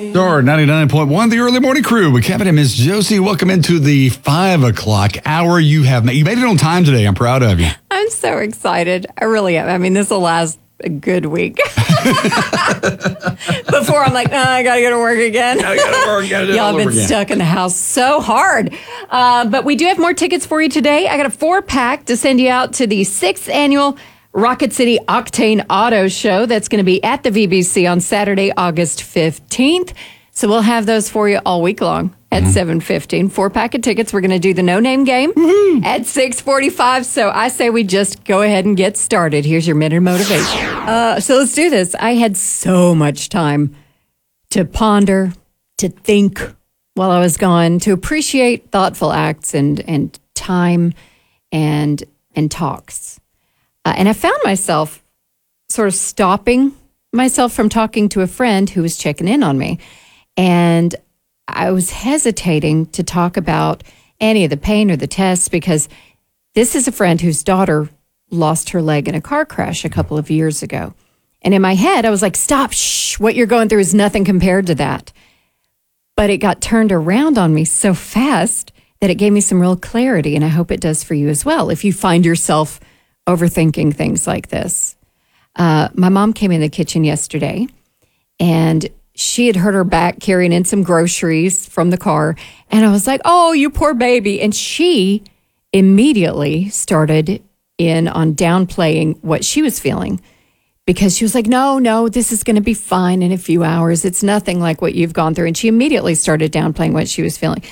Star 99.1, the early morning crew with Kevin and Miss Josie. Welcome into the 5 o'clock hour. You made it on time today. I'm proud of you. I'm so excited. I really am. I mean, this will last a good week. Before I'm like, I got to go to work again. Y'all have been stuck in the house so hard. But we do have more tickets for you today. I got a 4-pack to send you out to the 6th annual Rocket City Octane Auto Show. That's going to be at the VBC on Saturday, August 15th. So we'll have those for you all week long at 7:15. 4-pack of tickets. We're going to do the no-name game at 6:45. So I say we just go ahead and get started. Here's your minute of motivation. So let's do this. I had so much time to ponder, to think while I was gone, to appreciate thoughtful acts and time and talks. And I found myself sort of stopping myself from talking to a friend who was checking in on me. And I was hesitating to talk about any of the pain or the tests because this is a friend whose daughter lost her leg in a car crash a couple of years ago. And in my head, I was like, stop, shh, what you're going through is nothing compared to that. But it got turned around on me so fast that it gave me some real clarity. And I hope it does for you as well. If you find yourself overthinking things like this. My mom came in the kitchen yesterday and she had hurt her back carrying in some groceries from the car. And I was like, oh, you poor baby. And she immediately started in on downplaying what she was feeling because she was like, no, this is going to be fine in a few hours. It's nothing like what you've gone through. And she immediately started downplaying what she was feeling.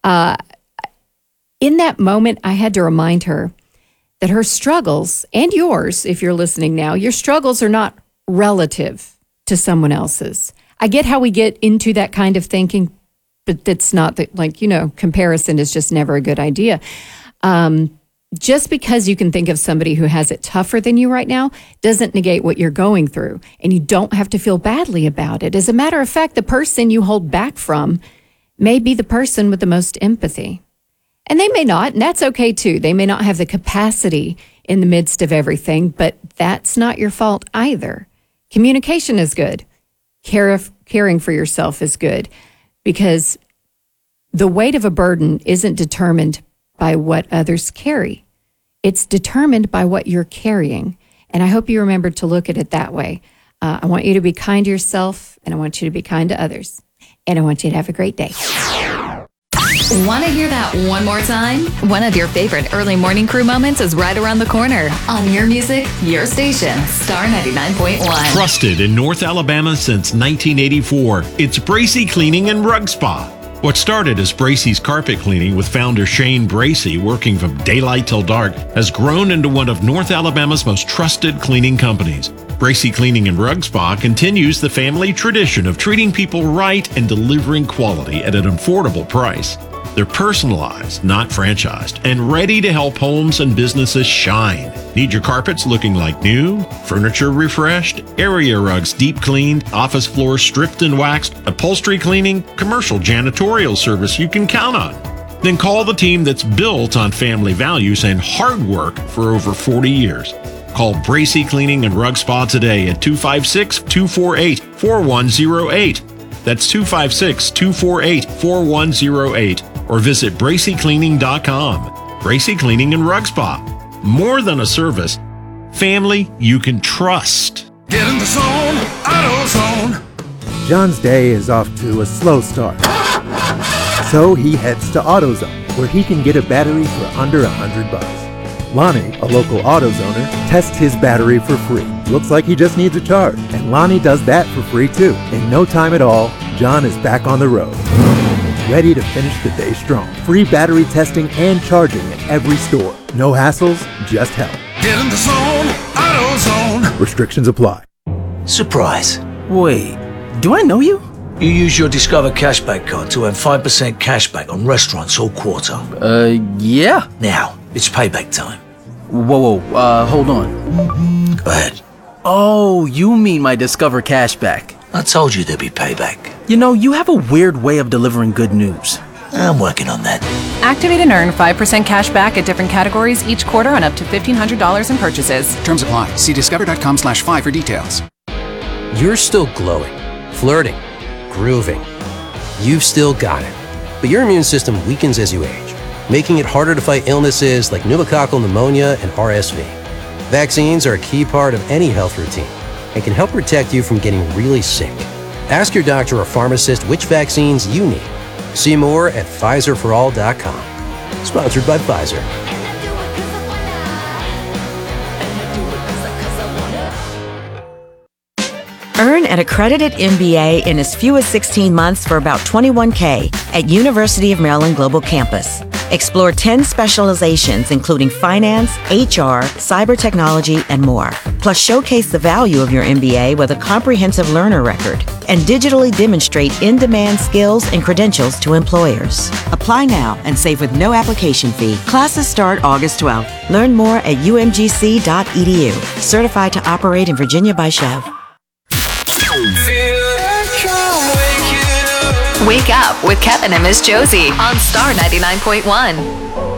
In that moment, I had to remind her that her struggles, and yours, if you're listening now, your struggles are not relative to someone else's. I get how we get into that kind of thinking, but that's not comparison is just never a good idea. Just because you can think of somebody who has it tougher than you right now doesn't negate what you're going through, and you don't have to feel badly about it. As a matter of fact, the person you hold back from may be the person with the most empathy. And they may not, and that's okay too. They may not have the capacity in the midst of everything, but that's not your fault either. Communication is good. Caring for yourself is good because the weight of a burden isn't determined by what others carry. It's determined by what you're carrying. And I hope you remember to look at it that way. I want you to be kind to yourself, and I want you to be kind to others. And I want you to have a great day. Want to hear that one more time? One of your favorite early morning crew moments is right around the corner on your music, your station, Star 99.1. Trusted in North Alabama since 1984, it's Bracy Cleaning and Rug Spa. What started as Bracy's carpet cleaning with founder Shane Bracy working from daylight till dark has grown into one of North Alabama's most trusted cleaning companies. Bracy Cleaning and Rug Spa continues the family tradition of treating people right and delivering quality at an affordable price. They're personalized, not franchised, and ready to help homes and businesses shine. Need your carpets looking like new, furniture refreshed, area rugs deep cleaned, office floors stripped and waxed, upholstery cleaning, commercial janitorial service you can count on. Then call the team that's built on family values and hard work for over 40 years. Call Bracy Cleaning and Rug Spa today at 256-248-4108. That's 256-248-4108. Or visit BracyCleaning.com. Bracy Cleaning and Rug Spa. More than a service, family you can trust. Get in the zone, AutoZone. John's day is off to a slow start. So he heads to AutoZone, where he can get a battery for under $100. Lonnie, a local AutoZoner, tests his battery for free. Looks like he just needs a charge, and Lonnie does that for free too. In no time at all, John is back on the road, ready to finish the day strong. Free battery testing and charging at every store. No hassles, just help. Get in the zone, AutoZone. Restrictions apply. Surprise. Wait, do I know you? You use your Discover Cashback card to earn 5% cashback on restaurants all quarter. Yeah. Now, it's payback time. Whoa, hold on. Go ahead. Oh, you mean my Discover Cashback. I told you there'd be payback. You know, you have a weird way of delivering good news. I'm working on that. Activate and earn 5% cash back at different categories each quarter on up to $1,500 in purchases. Terms apply. See discover.com/5 for details. You're still glowing, flirting, grooving. You've still got it, but your immune system weakens as you age, making it harder to fight illnesses like pneumococcal pneumonia and RSV. Vaccines are a key part of any health routine and can help protect you from getting really sick. Ask your doctor or pharmacist which vaccines you need. See more at PfizerForAll.com. Sponsored by Pfizer. Earn an accredited MBA in as few as 16 months for about $21K at University of Maryland Global Campus. Explore 10 specializations including finance, HR, cyber technology, and more. Plus showcase the value of your MBA with a comprehensive learner record and digitally demonstrate in-demand skills and credentials to employers. Apply now and save with no application fee. Classes start August 12th. Learn more at umgc.edu. Certified to operate in Virginia by Chev. Wake up with Kevin and Miss Josie on Star 99.1.